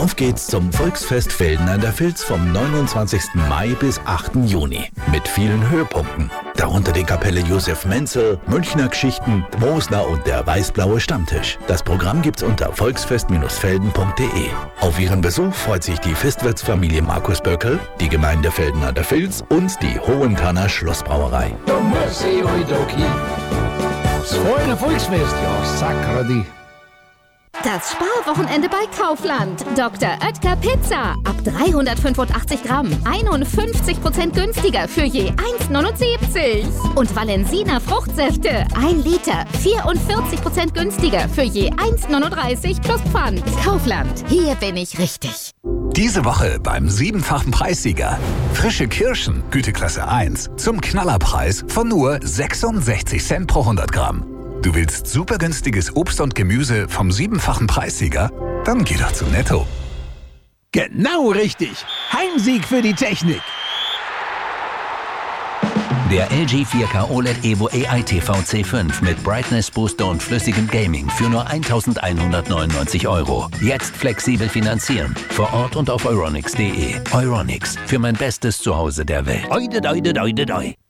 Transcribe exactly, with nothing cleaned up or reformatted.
Auf geht's zum Volksfest Velden an der Vils vom neunundzwanzigsten Mai bis achten Juni. Mit vielen Höhepunkten. Darunter die Kapelle Josef Menzel, Münchner Geschichten, Mosner und der weißblaue Stammtisch. Das Programm gibt's unter volksfest Velden punkt de. Auf ihren Besuch freut sich die Festwirtsfamilie Markus Böckel, die Gemeinde Velden an der Vils und die Hohentanner Schlossbrauerei. Das folgende Volksfest, ja, Sakradi. Das Sparwochenende bei Kaufland. Doktor Oetker Pizza. Ab dreihundertfünfundachtzig Gramm. einundfünfzig Prozent günstiger für je eins neunundsiebzig. Und Valensina Fruchtsäfte. ein Liter. vierundvierzig Prozent günstiger für je eins neununddreißig plus Pfand. Kaufland. Hier bin ich richtig. Diese Woche beim siebenfachen Preissieger. Frische Kirschen, Güteklasse eins, zum Knallerpreis von nur sechsundsechzig Cent pro hundert Gramm. Du willst super günstiges Obst und Gemüse vom siebenfachen Preissieger? Dann geh doch zu Netto. Genau richtig. Heimsieg für die Technik. Der L G vier K O L E D Evo A I T V C fünf mit Brightness Booster und flüssigem Gaming für nur eintausendeinhundertneunundneunzig Euro. Jetzt flexibel finanzieren. Vor Ort und auf euronics punkt de. Euronics. Für mein bestes Zuhause der Welt. Oide, oide, oide, oide.